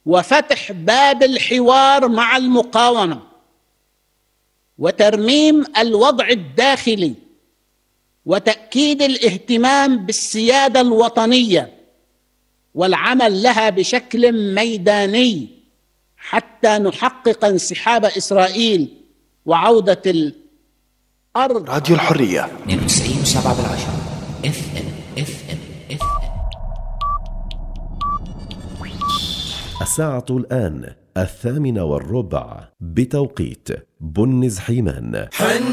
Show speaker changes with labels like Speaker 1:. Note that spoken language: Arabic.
Speaker 1: وفتح باب الحوار مع المقاومة وترميم الوضع الداخلي وتأكيد الاهتمام بالسيادة الوطنية والعمل لها بشكل ميداني حتى نحقق انسحاب إسرائيل وعودة الأرض.
Speaker 2: راديو الحرية
Speaker 3: 92.7 FM.
Speaker 4: الساعة الآن 8:15 بتوقيت بنز حيمان.